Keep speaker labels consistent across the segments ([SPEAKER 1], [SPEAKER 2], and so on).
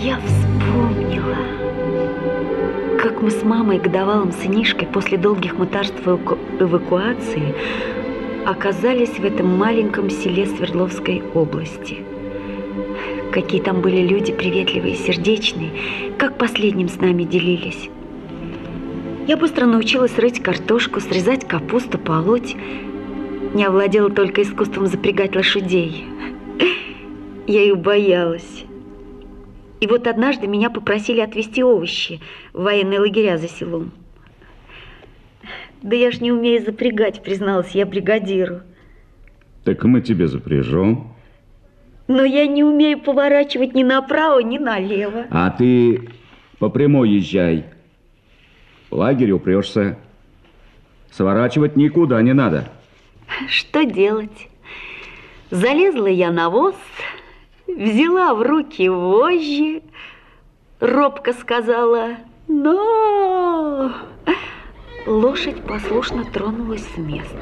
[SPEAKER 1] Я вспомнила, как мы с мамой и годовалым сынишкой после долгих мытарств и эвакуации оказались в этом маленьком селе Свердловской области. Какие там были люди приветливые, сердечные, как последним с нами делились. Я быстро научилась рыть картошку, срезать капусту, полоть. Не овладела только искусством запрягать лошадей. Я их боялась. И вот однажды меня попросили отвезти овощи в военные лагеря за селом. Да я ж не умею запрягать, призналась я бригадиру.
[SPEAKER 2] Так мы тебе запряжем.
[SPEAKER 1] Но я не умею поворачивать ни направо, ни налево.
[SPEAKER 2] А ты по прямой езжай. В лагере упрешься. Сворачивать никуда не надо.
[SPEAKER 1] Что делать? Залезла я на воз, взяла в руки вожжи, робко сказала «но». Лошадь послушно тронулась с места.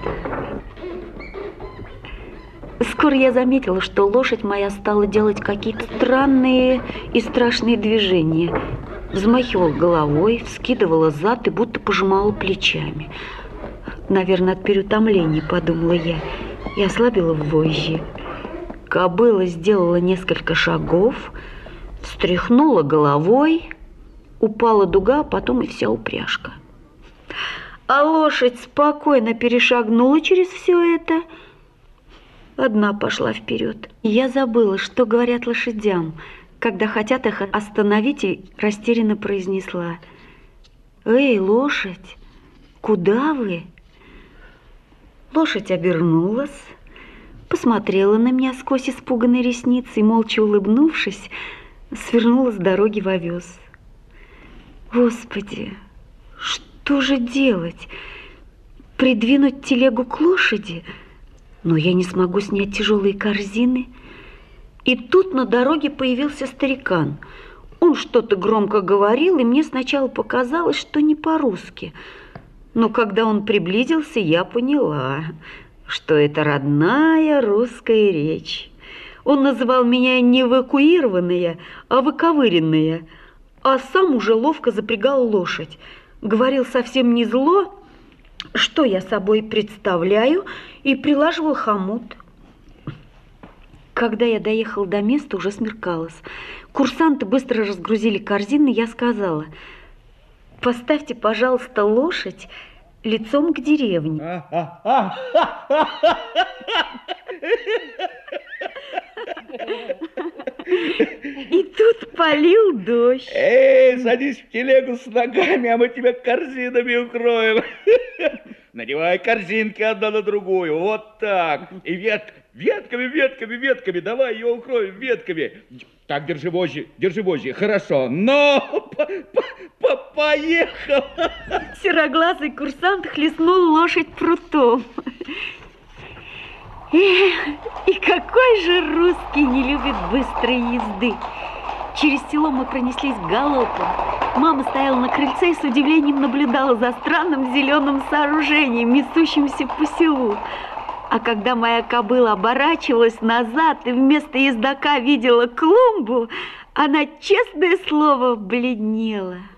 [SPEAKER 1] Скоро я заметила, что лошадь моя стала делать какие-то странные и страшные движения. Взмахивала головой, вскидывала зад и будто пожимала плечами. Наверное, от переутомления, подумала я, и ослабила вожжи. Кобыла сделала несколько шагов, встряхнула головой, упала дуга, а потом и вся упряжка. А лошадь спокойно перешагнула через все это, одна пошла вперед. Я забыла, что говорят лошадям, когда хотят их остановить, и растерянно произнесла: «Эй, лошадь, куда вы?» Лошадь обернулась, посмотрела на меня сквозь испуганные ресницы и, молча улыбнувшись, свернула с дороги в овес. Господи, что же делать? Придвинуть телегу к лошади? Но я не смогу снять тяжелые корзины. И тут на дороге появился старикан. Он что-то громко говорил, и мне сначала показалось, что не по-русски. Но когда он приблизился, я поняла, что это родная русская речь. Он называл меня не эвакуированная, а выковыренная, а сам уже ловко запрягал лошадь. Говорил совсем не зло, что я собой представляю, и прилаживал хомут. Когда я доехала до места, уже смеркалось. Курсанты быстро разгрузили корзины, я сказала: «Поставьте, пожалуйста, лошадь лицом к деревне». И тут полил дождь.
[SPEAKER 3] Эй, садись в телегу с ногами, а мы тебя корзинами укроем. Надевай корзинки одна на другую, вот так. И ветками, давай ее укроем ветками. Так, держи вожжи, хорошо. Но поехал.
[SPEAKER 1] Сероглазый курсант хлестнул лошадь прутом. И какой же русский не любит быстрой езды? Через село мы пронеслись галопом. Мама стояла на крыльце и с удивлением наблюдала за странным зеленым сооружением, несущимся по селу. А когда моя кобыла оборачивалась назад и вместо ездока видела клумбу, она, честное слово, бледнела.